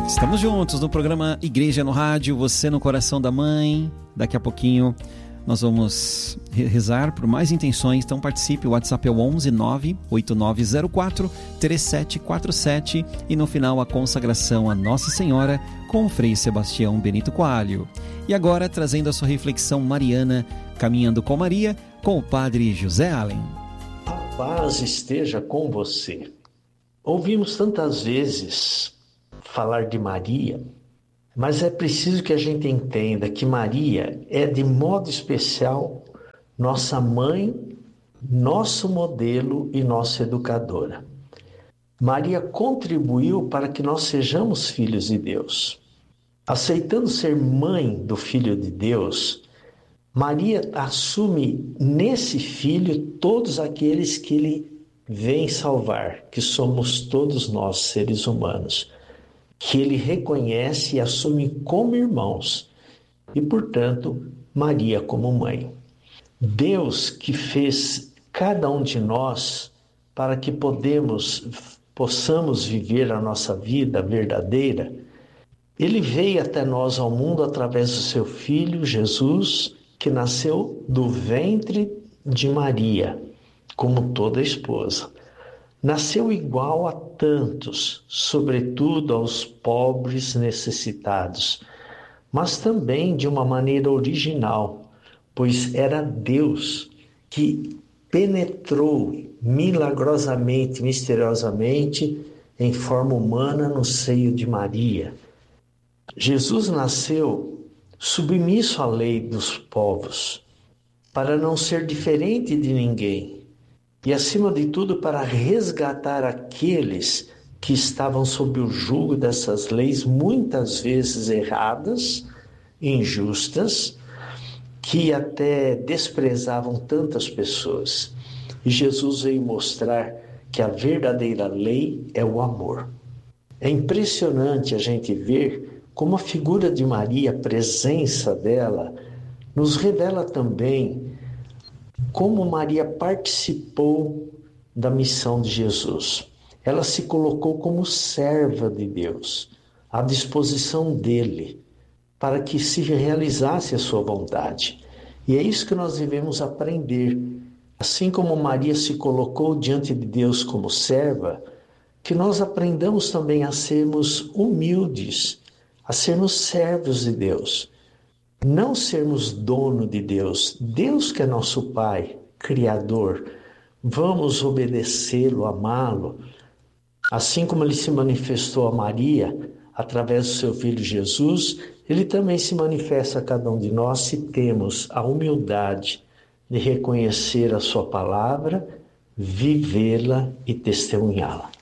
Estamos juntos no programa Igreja no Rádio, você no coração da mãe. Daqui a pouquinho nós vamos rezar por mais intenções, então participe. O WhatsApp é o 11 98904 3747 e no final a consagração a Nossa Senhora com o Frei Sebastião Benito Coalho. E agora trazendo a sua reflexão mariana, Caminhando com Maria, com o Padre José Allen. A paz esteja com você. Ouvimos tantas vezes falar de Maria, mas é preciso que a gente entenda que Maria é de modo especial nossa mãe, nosso modelo e nossa educadora. Maria contribuiu para que nós sejamos filhos de Deus. Aceitando ser mãe do Filho de Deus, Maria assume nesse filho todos aqueles que ele vem salvar, que somos todos nós, seres humanos, que ele reconhece e assume como irmãos, e, portanto, Maria como mãe. Deus que fez cada um de nós para que possamos viver a nossa vida verdadeira, ele veio até nós ao mundo através do seu Filho, Jesus, que nasceu do ventre de Maria, como toda esposa. Nasceu igual a tantos, sobretudo aos pobres necessitados, mas também de uma maneira original, pois era Deus que penetrou milagrosamente, misteriosamente, em forma humana no seio de Maria. Jesus nasceu submisso à lei dos povos, para não ser diferente de ninguém, e, acima de tudo, para resgatar aqueles que estavam sob o jugo dessas leis, muitas vezes erradas, injustas, que até desprezavam tantas pessoas. E Jesus veio mostrar que a verdadeira lei é o amor. É impressionante a gente ver como a figura de Maria, a presença dela, nos revela também como Maria participou da missão de Jesus. Ela se colocou como serva de Deus, à disposição dele, para que se realizasse a sua vontade. E é isso que nós devemos aprender. Assim como Maria se colocou diante de Deus como serva, que nós aprendamos também a sermos humildes, a sermos servos de Deus. Não sermos dono de Deus, Deus que é nosso Pai, Criador. Vamos obedecê-lo, amá-lo, assim como ele se manifestou a Maria através do seu Filho Jesus. Ele também se manifesta a cada um de nós se temos a humildade de reconhecer a sua palavra, vivê-la e testemunhá-la.